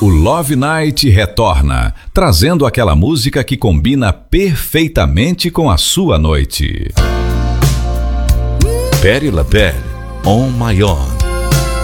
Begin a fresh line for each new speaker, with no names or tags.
O Love Night retorna, trazendo aquela música que combina perfeitamente com a sua noite. Patti LaBelle, On My Own.